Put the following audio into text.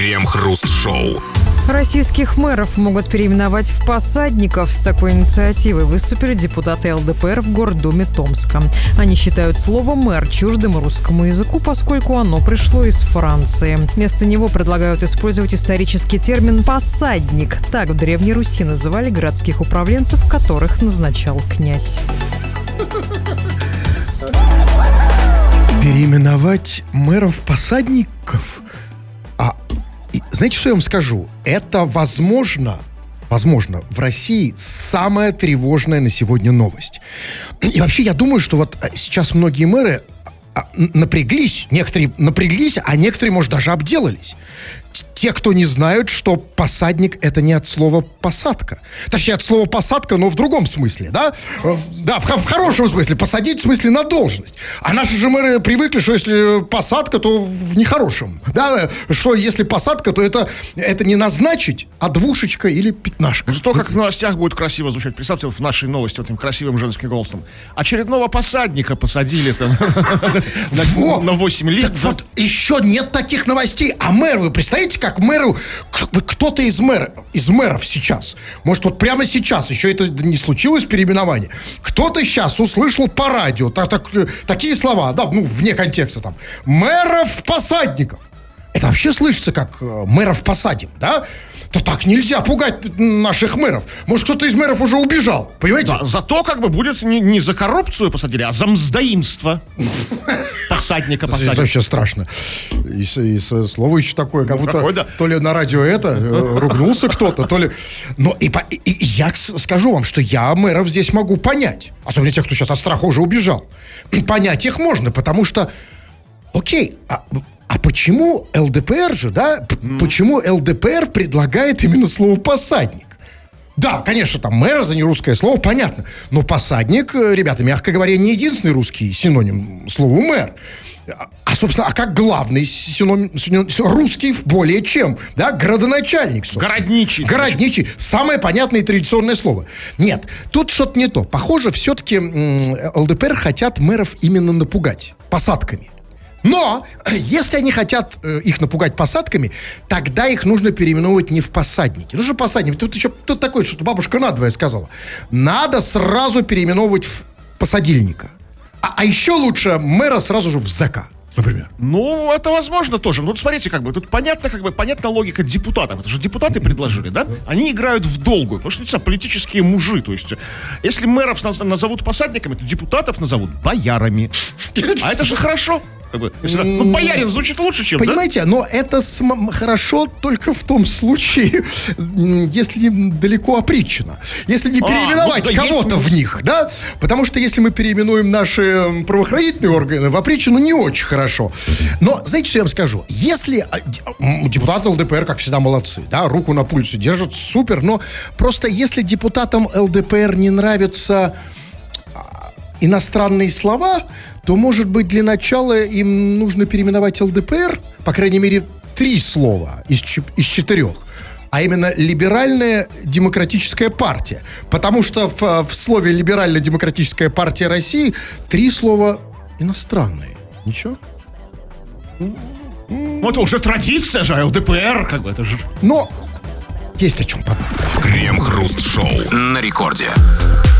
Крем-хруст-шоу. Российских мэров могут переименовать в посадников. С такой инициативой выступили депутаты ЛДПР в Гордуме Томска. Они считают слово «мэр» чуждым русскому языку, поскольку оно пришло из Франции. Вместо него предлагают использовать исторический термин «посадник». Так в Древней Руси называли городских управленцев, которых назначал князь. Переименовать мэров в посадников? Знаете, что я вам скажу? Это, возможно, в России самая тревожная на сегодня новость. И вообще, я думаю, что вот сейчас многие мэры напряглись, некоторые напряглись, а некоторые, может, даже обделались. Те, кто не знают, что посадник — это не от слова «посадка». Точнее, от слова «посадка», но в другом смысле, да? Да, в хорошем смысле. Посадить в смысле на должность. А наши же мэры привыкли, что если посадка, то в нехорошем. Да? Что если посадка, то это не назначить, а двушечка или пятнашка. Зато как в новостях будет красиво звучать. Представьте, в нашей новости вот этим красивым женским голосом. Очередного посадника посадили там на 8 лет. Вот еще нет таких новостей. А мэр, вы представляете, как мэру, кто-то из мэров сейчас, может, вот прямо сейчас, еще это не случилось, переименование, кто-то сейчас услышал по радио такие слова, да, ну, вне контекста там, мэров-посадников. Это вообще слышится как мэров посадим, да? Да так нельзя пугать наших мэров. Может, кто-то из мэров уже убежал, понимаете? Да, зато как бы будет не за коррупцию посадили, а за мздоимство. Посадника посадили. Это вообще страшно. И слово еще такое, как будто то ли на радио ругнулся кто-то, то ли... Но и я скажу вам, что я мэров здесь могу понять. Особенно тех, кто сейчас от страха уже убежал. Понять их можно, потому что... Окей, а почему ЛДПР же, да? Почему ЛДПР предлагает именно слово «посадник»? Да, конечно, там мэр — это не русское слово, понятно. Но посадник, ребята, мягко говоря, не единственный русский синоним слову «мэр». Собственно, как главный синоним русский более чем, да, градоначальник, собственно. Городничий. Самое понятное и традиционное слово. Нет, тут что-то не то. Похоже, все-таки ЛДПР хотят мэров именно напугать посадками. Но, если они хотят их напугать посадками, тогда их нужно переименовывать не в посадники. Ну, что посадники? Тут такое, что бабушка надвое сказала. Надо сразу переименовывать в посадильника. А еще лучше мэра сразу же в зэка, например. Ну, это возможно тоже. Ну, смотрите, тут понятна логика депутатов. Это же депутаты предложили, да? Они играют в долгую, потому что, политические мужи. То есть, если мэров назовут посадниками, то депутатов назовут боярами. А это же хорошо. Боярин звучит лучше, чем, понимаете, да? Но это хорошо только в том случае, если далеко опричина. Если не переименовать кого-то в них, да? Потому что если мы переименуем наши правоохранительные органы в опричину, не очень хорошо. Но, знаете, что я вам скажу? Если депутаты ЛДПР, как всегда, молодцы, да, руку на пульсе держат, супер, но просто если депутатам ЛДПР не нравятся иностранные слова, то, может быть, для начала им нужно переименовать ЛДПР, по крайней мере, 3 слова из 4, а именно либеральная демократическая партия. Потому что в слове либеральная демократическая партия России 3 слова иностранные. Ничего? Ну, это уже традиция же, ЛДПР, это же... Но есть о чем подумать. Крем-хруст-шоу на рекорде.